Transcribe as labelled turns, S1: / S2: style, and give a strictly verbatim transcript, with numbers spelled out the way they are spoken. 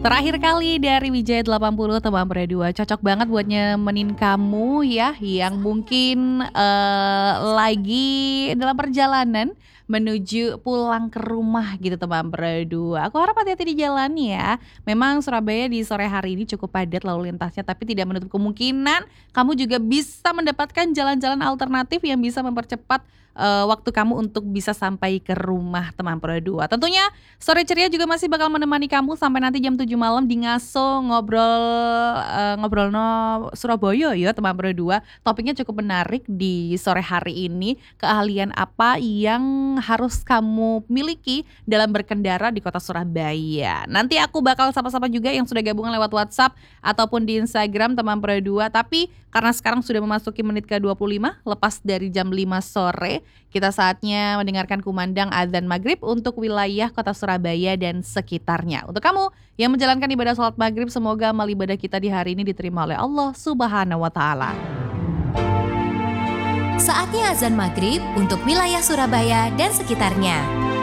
S1: Terakhir kali dari Wijaya delapan puluh teman berdua, cocok banget buat nemenin kamu ya yang mungkin eh, lagi dalam perjalanan menuju pulang ke rumah gitu teman berdua. Aku harap hati-hati di jalan ya. Memang Surabaya di sore hari ini cukup padat lalu lintasnya, tapi tidak menutup kemungkinan kamu juga bisa mendapatkan jalan-jalan alternatif yang bisa mempercepat eh, waktu kamu untuk bisa sampai ke rumah teman berdua. Tentunya Sore Ceria juga masih bakal menemani kamu sampai nanti jam tujuh malam di Ngaso ngobrol eh, ngobrol no Surabaya ya teman berdua. Topiknya cukup menarik di sore hari ini. Keahlian apa yang harus kamu miliki dalam berkendara di kota Surabaya. Nanti aku bakal sapa-sapa juga yang sudah gabungan lewat WhatsApp ataupun di Instagram teman berdua. Tapi karena sekarang sudah memasuki menit ke dua puluh lima lepas dari jam lima sore, kita saatnya mendengarkan kumandang azan maghrib untuk wilayah kota Surabaya dan sekitarnya. Untuk kamu yang menjalankan ibadah sholat maghrib, semoga amal ibadah kita di hari ini diterima oleh Allah Subhanahu wa Ta'ala.
S2: Saatnya azan maghrib untuk wilayah Surabaya dan sekitarnya.